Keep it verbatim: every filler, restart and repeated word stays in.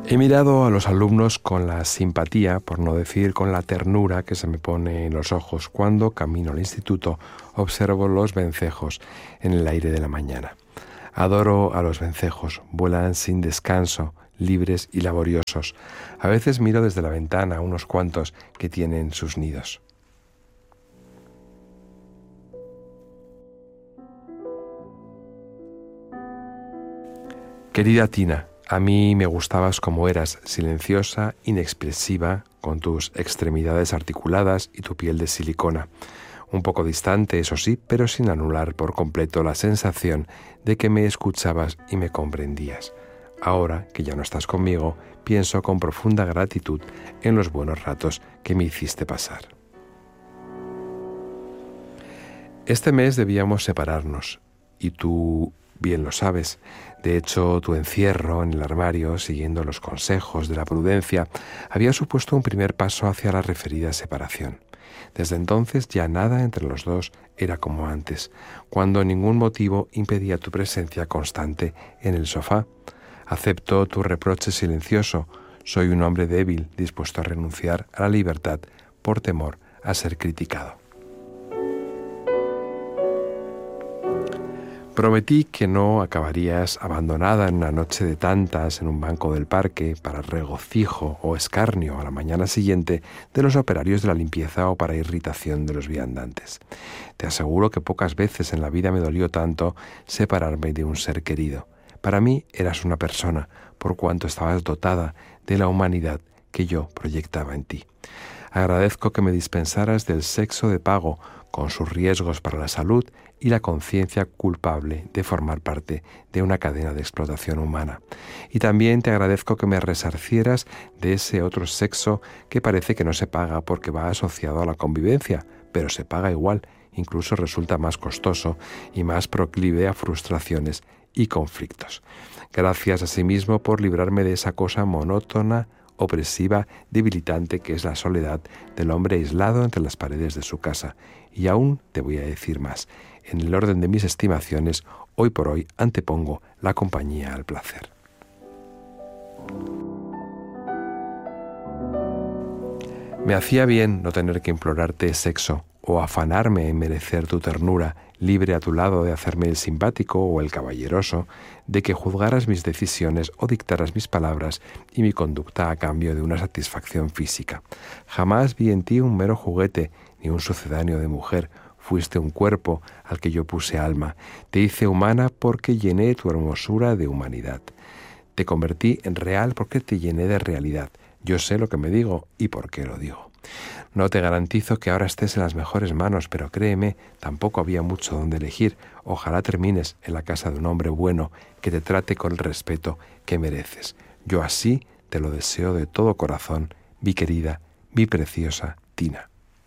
He mirado a los alumnos con la simpatía, por no decir con la ternura que se me pone en los ojos cuando, camino al instituto, observo los vencejos en el aire de la mañana. Adoro a los vencejos, vuelan sin descanso, libres y laboriosos. A veces miro desde la ventana unos cuantos que tienen sus nidos. Querida Tina, a mí me gustabas como eras, silenciosa, inexpresiva, con tus extremidades articuladas y tu piel de silicona. Un poco distante, eso sí, pero sin anular por completo la sensación de que me escuchabas y me comprendías. Ahora que ya no estás conmigo, pienso con profunda gratitud en los buenos ratos que me hiciste pasar. Este mes debíamos separarnos, y tú bien lo sabes. De hecho, tu encierro en el armario, siguiendo los consejos de la prudencia, había supuesto un primer paso hacia la referida separación. Desde entonces ya nada entre los dos era como antes, cuando ningún motivo impedía tu presencia constante en el sofá. Acepto tu reproche silencioso. Soy un hombre débil, dispuesto a renunciar a la libertad por temor a ser criticado. Prometí que no acabarías abandonada en una noche de tantas en un banco del parque para regocijo o escarnio a la mañana siguiente de los operarios de la limpieza o para irritación de los viandantes. Te aseguro que pocas veces en la vida me dolió tanto separarme de un ser querido. Para mí eras una persona, por cuanto estabas dotada de la humanidad que yo proyectaba en ti. Agradezco que me dispensaras del sexo de pago, con sus riesgos para la salud y la conciencia culpable de formar parte de una cadena de explotación humana. Y también te agradezco que me resarcieras de ese otro sexo que parece que no se paga porque va asociado a la convivencia, pero se paga igual, incluso resulta más costoso y más proclive a frustraciones y conflictos. Gracias asimismo por librarme de esa cosa monótona, opresiva, debilitante que es la soledad del hombre aislado entre las paredes de su casa. Y aún te voy a decir más. En el orden de mis estimaciones, hoy por hoy antepongo la compañía al placer. Me hacía bien no tener que implorarte sexo o afanarme en merecer tu ternura, libre a tu lado de hacerme el simpático o el caballeroso, de que juzgaras mis decisiones o dictaras mis palabras y mi conducta a cambio de una satisfacción física. Jamás vi en ti un mero juguete, ni un sucedáneo de mujer. Fuiste un cuerpo al que yo puse alma. Te hice humana porque llené tu hermosura de humanidad. Te convertí en real porque te llené de realidad. Yo sé lo que me digo y por qué lo digo. No te garantizo que ahora estés en las mejores manos, pero créeme, tampoco había mucho donde elegir. Ojalá termines en la casa de un hombre bueno que te trate con el respeto que mereces. Yo así te lo deseo de todo corazón, mi querida, mi preciosa Tina.